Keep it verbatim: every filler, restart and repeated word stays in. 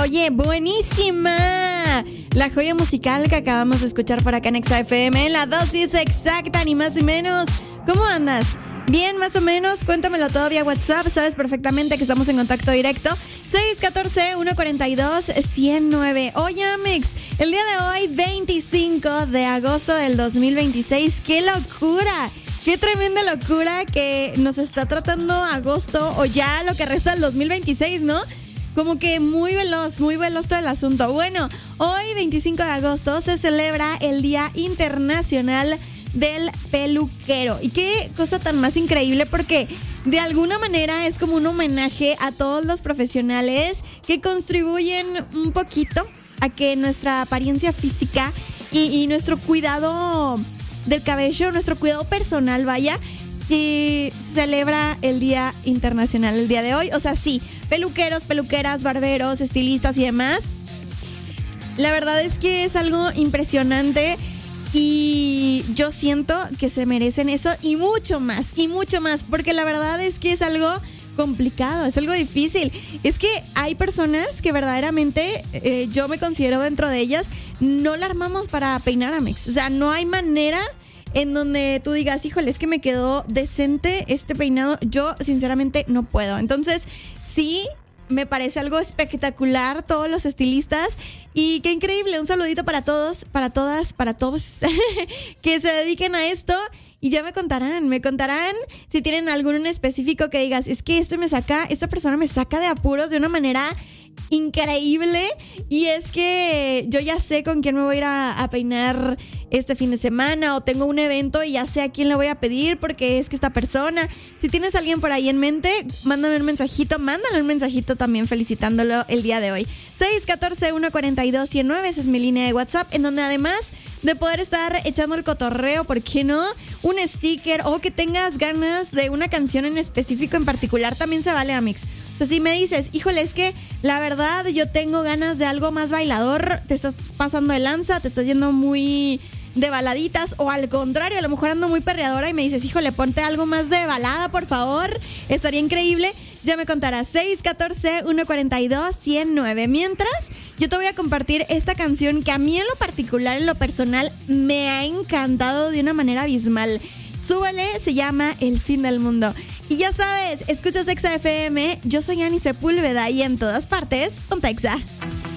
Oye, buenísima la joya musical que acabamos de escuchar por acá en Exa F M, la dosis exacta, ni más ni menos. ¿Cómo andas? Bien, más o menos, cuéntamelo todo vía WhatsApp. Sabes perfectamente que estamos en contacto directo. seis uno cuatro, uno cuatro dos, uno cero nueve. Oye, Amex, el día de hoy, veinticinco de agosto del dos mil veintiséis. ¡Qué locura! ¡Qué tremenda locura que nos está tratando agosto o ya lo que resta del dos mil veintiséis, ¿no? Como que muy veloz, muy veloz todo el asunto. Bueno, hoy, veinticinco de agosto, se celebra el Día Internacional del Peluquero. Y qué cosa tan más increíble, porque de alguna manera es como un homenaje a todos los profesionales que contribuyen un poquito a que nuestra apariencia física y, y nuestro cuidado del cabello, nuestro cuidado personal, vaya, y celebra el Día Internacional el día de hoy. O sea, sí, peluqueros, peluqueras, barberos, estilistas y demás. La verdad es que es algo impresionante y yo siento que se merecen eso y mucho más, y mucho más, porque la verdad es que es algo complicado, es algo difícil. Es que hay personas que verdaderamente, eh, yo me considero dentro de ellas, no la armamos para peinar, Amex. O sea, no hay manera en donde tú digas, híjole, es que me quedó decente este peinado. Yo sinceramente no puedo. Entonces, sí, me parece algo espectacular todos los estilistas y qué increíble. Un saludito para todos, para todas, para todos que se dediquen a esto. Y ya me contarán, me contarán si tienen alguno en específico que digas, es que esto me saca, esta persona me saca de apuros de una manera increíble. Y es que yo ya sé con quién me voy a ir a, a peinar este fin de semana, o tengo un evento y ya sé a quién le voy a pedir porque es que esta persona. Si tienes a alguien por ahí en mente, mándame un mensajito, mándale un mensajito también felicitándolo el día de hoy. seis uno cuatro, uno cuatro dos, uno cero nueve, esa es mi línea de WhatsApp, en donde además de poder estar echando el cotorreo, ¿por qué no? Un sticker o que tengas ganas de una canción en específico, en particular, también se vale, Amix. O sea, si me dices, híjole, es que la verdad yo tengo ganas de algo más bailador, te estás pasando de lanza, te estás yendo muy de baladitas, o al contrario, a lo mejor ando muy perreadora y me dices, híjole, ponte algo más de balada, por favor, estaría increíble. Ya me contarás. seis uno cuatro, uno cuatro dos, uno cero nueve. Mientras, yo te voy a compartir esta canción que a mí en lo particular, en lo personal, me ha encantado de una manera abismal. Súbele, se llama El Fin del Mundo. Y ya sabes, escuchas Exa F M, yo soy Ani Sepúlveda y en todas partes, ponte Exa.